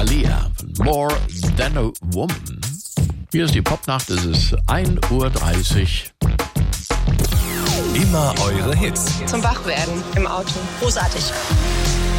Aaliyah von More Than a Woman. Hier ist die Popnacht, es ist 1:30 Uhr. Immer eure Hits. Zum Wachwerden im Auto. Großartig.